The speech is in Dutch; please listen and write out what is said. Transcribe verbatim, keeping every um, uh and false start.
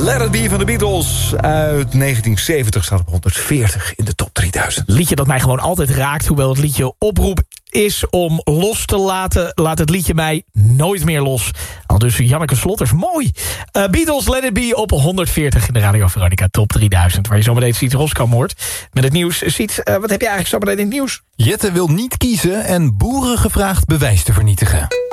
Let It Be van de Beatles uit negentien zeventig staat op honderdveertig in de top drieduizend. Liedje dat mij gewoon altijd raakt, hoewel het liedje oproep is om los te laten. Laat het liedje mij nooit meer los. Al dus Janneke Slotters, mooi. Uh, Beatles, Let It Be op honderdveertig in de Radio Veronica top drieduizend. Waar je zometeen Siet Roskam hoort met het nieuws. Siet, uh, wat heb je eigenlijk zometeen in het nieuws? Jette wil niet kiezen en boeren gevraagd bewijs te vernietigen.